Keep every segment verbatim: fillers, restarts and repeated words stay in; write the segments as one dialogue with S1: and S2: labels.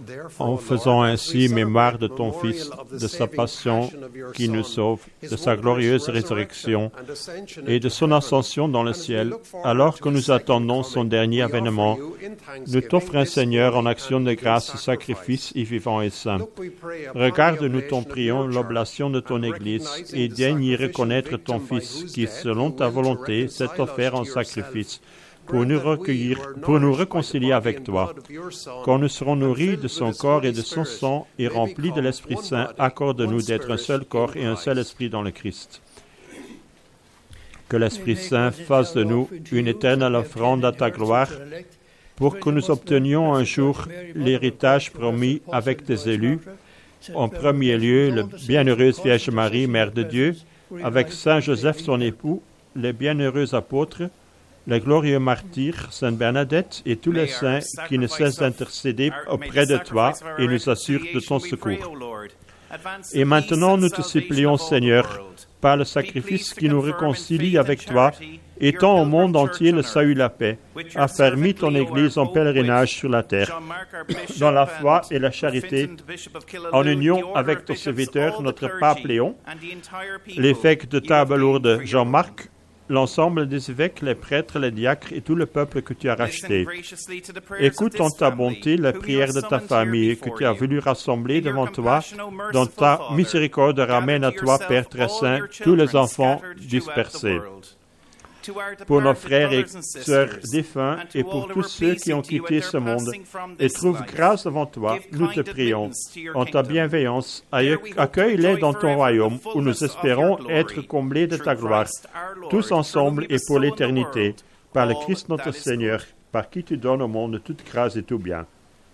S1: en faisant ainsi mémoire de ton Fils, de sa passion qui nous sauve, de sa glorieuse résurrection et de son ascension dans le ciel, alors que nous attendons son dernier avènement, nous t'offrons, Seigneur, en action de grâce, sacrifice et vivant et saint. Regarde, nous t'en prions, l'oblation de ton Église et daigne y reconnaître ton Fils qui, selon ta volonté, s'est offert en sacrifice pour nous recueillir, pour nous réconcilier avec toi. Quand nous serons nourris de son corps et de son sang et remplis de l'Esprit Saint, accorde-nous d'être un seul corps et un seul esprit dans le Christ. Que l'Esprit Saint fasse de nous une éternelle offrande à ta gloire, pour que nous obtenions un jour l'héritage promis avec tes élus, en premier lieu, la bienheureuse Vierge Marie, Mère de Dieu, avec Saint Joseph son époux, les bienheureux apôtres, les glorieux martyrs, Sainte Bernadette et tous les saints qui ne cessent d'intercéder auprès de toi et nous assurent de ton secours. Et maintenant, nous te supplions, Seigneur, par le sacrifice qui nous réconcilie avec toi, étends au monde entier le salut et la paix, affermis ton Église en pèlerinage sur la terre, dans la foi et la charité, en union avec ton serviteur, notre pape Léon, l'évêque de Tarbes-Lourdes, Jean-Marc, l'ensemble des évêques, les prêtres, les diacres et tout le peuple que tu as racheté. Écoute en ta bonté les prières de ta famille que tu as voulu rassembler devant toi. Dans ta miséricorde, ramène à toi, Père très saint, tous les enfants dispersés. Pour nos frères et sœurs défunts et pour tous ceux qui ont quitté ce monde et trouvent grâce devant toi, nous te prions. En ta bienveillance, accueille-les dans ton royaume où nous espérons être comblés de ta gloire, tous ensemble et pour l'éternité, par le Christ notre Seigneur, par qui tu donnes au monde toute grâce et tout bien.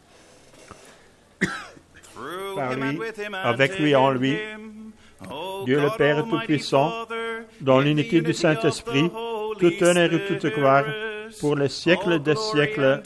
S1: Par lui, avec lui et en lui, Dieu le Père Tout-Puissant, dans l'unité du Saint-Esprit, tout honneur et toute gloire, pour les siècles des siècles.